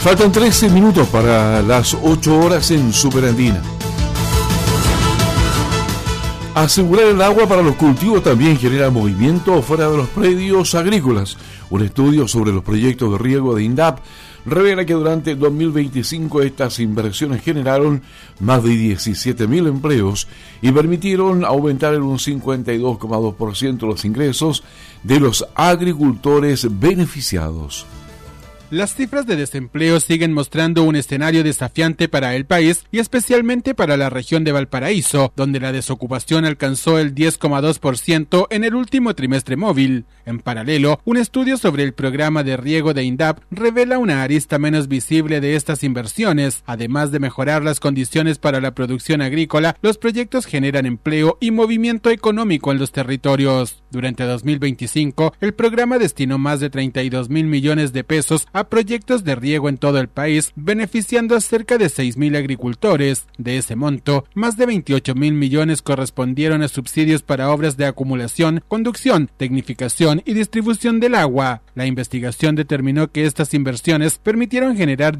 Faltan 13 minutos para las 8 horas en Superandina. Asegurar el agua para los cultivos también genera movimiento fuera de los predios agrícolas. Un estudio sobre los proyectos de riego de INDAP revela que durante 2025 estas inversiones generaron más de 17.000 empleos y permitieron aumentar en un 52,2% los ingresos de los agricultores beneficiados. Las cifras de desempleo siguen mostrando un escenario desafiante para el país y especialmente para la región de Valparaíso, donde la desocupación alcanzó el 10,2% en el último trimestre móvil. En paralelo, un estudio sobre el programa de riego de INDAP revela una arista menos visible de estas inversiones. Además de mejorar las condiciones para la producción agrícola, los proyectos generan empleo y movimiento económico en los territorios. Durante 2025, el programa destinó más de 32.000 millones de pesos a proyectos de riego en todo el país, beneficiando a cerca de 6.000 agricultores. De ese monto, más de 28.000 millones correspondieron a subsidios para obras de acumulación, conducción, tecnificación y distribución del agua. La investigación determinó que estas inversiones permitieron generar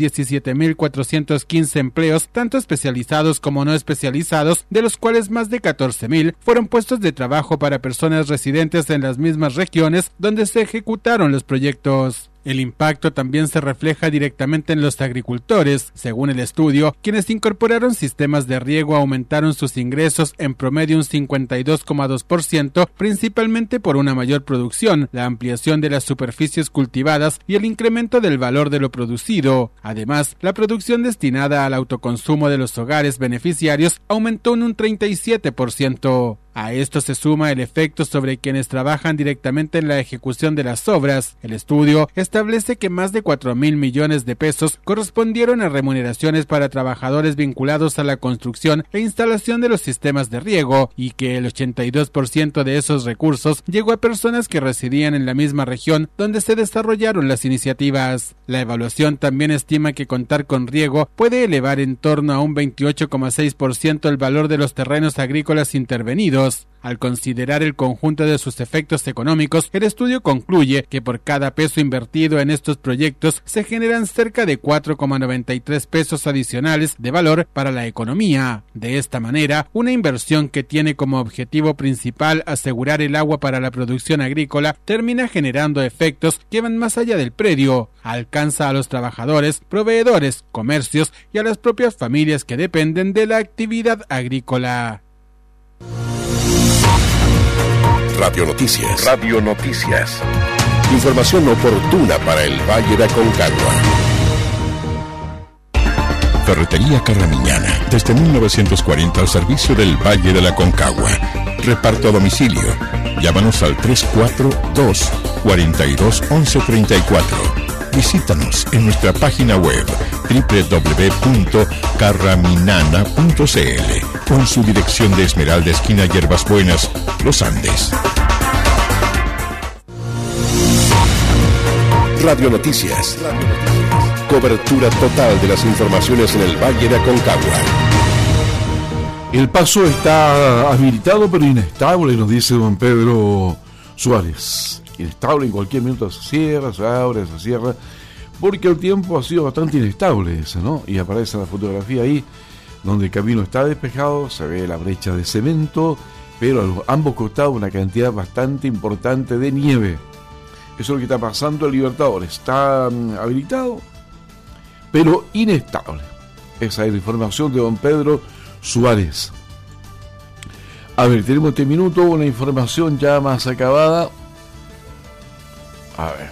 17.415 empleos, tanto especializados como no especializados, de los cuales más de 14.000 fueron puestos de trabajo para personas residentes en las mismas regiones donde se ejecutaron los proyectos. El impacto también se refleja directamente en los agricultores. Según el estudio, quienes incorporaron sistemas de riego aumentaron sus ingresos en promedio un 52,2%, principalmente por una mayor producción, la ampliación de las superficies cultivadas y el incremento del valor de lo producido. Además, la producción destinada al autoconsumo de los hogares beneficiarios aumentó en un 37%. A esto se suma el efecto sobre quienes trabajan directamente en la ejecución de las obras. El estudio establece que más de 4.000 millones de pesos correspondieron a remuneraciones para trabajadores vinculados a la construcción e instalación de los sistemas de riego y que el 82% de esos recursos llegó a personas que residían en la misma región donde se desarrollaron las iniciativas. La evaluación también estima que contar con riego puede elevar en torno a un 28,6% el valor de los terrenos agrícolas intervenidos. Al considerar el conjunto de sus efectos económicos, el estudio concluye que por cada peso invertido en estos proyectos se generan cerca de 4,93 pesos adicionales de valor para la economía. De esta manera, una inversión que tiene como objetivo principal asegurar el agua para la producción agrícola termina generando efectos que van más allá del predio. Alcanza a los trabajadores, proveedores, comercios y a las propias familias que dependen de la actividad agrícola. Radio Noticias. Radio Noticias. Información oportuna para el Valle de Aconcagua. Ferretería Carramiñana. Desde 1940 al servicio del Valle de la Aconcagua. Reparto a domicilio. Llámanos al 342-421134. Visítanos en nuestra página web www.carraminana.cl con su dirección de Esmeralda, esquina Hierbas Buenas, Los Andes. Radio Noticias. Cobertura total de las informaciones en el Valle de Aconcagua. El paso está habilitado pero inestable, nos dice don Pedro Suárez. Inestable, en cualquier minuto se cierra, se abre, se cierra, porque el tiempo ha sido bastante inestable ese, ¿no? Y aparece la fotografía ahí, donde el camino está despejado, se ve la brecha de cemento, pero a ambos costados una cantidad bastante importante de nieve. Eso es lo que está pasando en Libertadores. Está habilitado, pero inestable. Esa es la información de don Pedro Suárez. A ver, tenemos este minuto una información ya más acabada. A ver.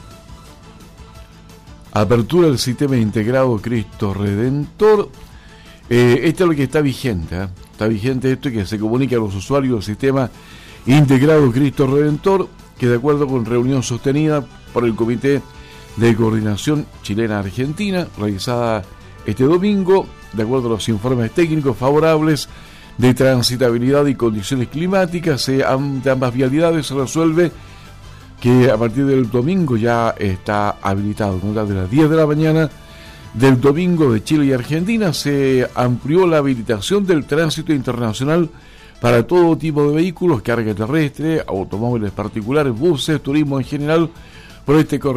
Apertura del sistema integrado Cristo Redentor. Esto es lo que está vigente. Está vigente esto, que se comunica a los usuarios del sistema integrado Cristo Redentor, que de acuerdo con reunión sostenida por el Comité de Coordinación Chilena-Argentina, realizada este domingo, de acuerdo a los informes técnicos favorables de transitabilidad y condiciones climáticas de ambas vialidades, se resuelve que a partir del domingo ya está habilitado. De las 10 de la mañana del domingo de Chile y Argentina se amplió la habilitación del tránsito internacional para todo tipo de vehículos, carga terrestre, automóviles particulares, buses, turismo en general, por este